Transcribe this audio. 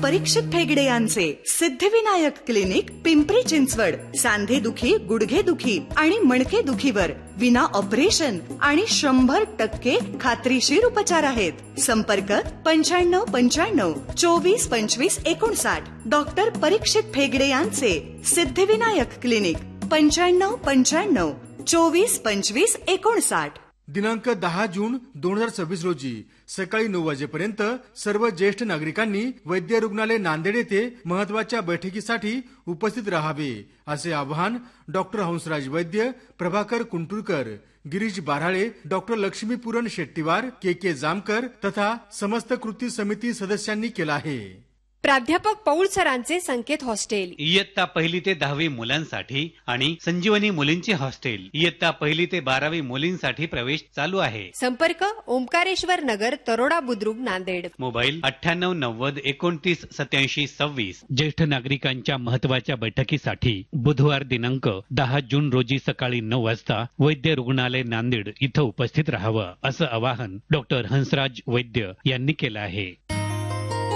परीक्षित फेगडे यांचे सिद्धिविनायक क्लिनिक पिंपरी चिंचवड सांधेदुखी, गुडघेदुखी आणि मणकेदुखीवर विना ऑपरेशन आणि 100% खात्रीशीर उपचार आहेत. संपर्क 9595 24 25 59. डॉक्टर परीक्षित फेगडे यांचे सिद्धिविनायक क्लिनिक 9595 24 25 59. दिनांक 10 जून 2026 रोजी सकाळी 9 वाजेपर्यंत सर्व ज्येष्ठ नागरिकांनी वैद्य रुग्णालय नांदेड येथे महत्वाच्या बैठकीसाठी उपस्थित राहावे असे आवाहन डॉक्टर हंसराज वैद्य, प्रभाकर कुंटुरकर, गिरीश बाराळे, डॉक्टर लक्ष्मीपुरन शेट्टीवार, के जामकर तथा समस्त कृती समिती सदस्यांनी केलं आहे. प्राध्यापक पौळ सरांचे संकेत हॉस्टेल इयत्ता 1ली ते 10वी मुलांसाठी आणि संजीवनी मुलींची हॉस्टेल इयत्ता 1ली ते 12वी मुलींसाठी प्रवेश चालू आहे. संपर्क ओंकारेश्वर नगर, तरोडा बुद्रुक, नांदेड. मोबाईल 9890 29 87 26. ज्येष्ठ नागरिकांच्या महत्वाच्या बैठकीसाठी बुधवार दिनांक 10 जून रोजी सकाळी 9 वाजता वैद्य रुग्णालय नांदेड इथं उपस्थित राहावं असं आवाहन डॉक्टर हंसराज वैद्य यांनी केलं आहे.